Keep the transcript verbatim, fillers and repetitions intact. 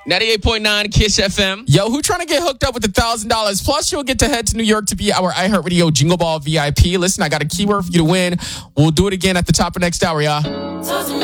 ninety-eight point nine Kiss F M. Yo, who trying to get hooked up with a thousand dollars? Plus, you'll get to head to New York to be our iHeartRadio Jingle Ball V I P. Listen, I got a keyword for you to win. We'll do it again at the top of next hour, y'all.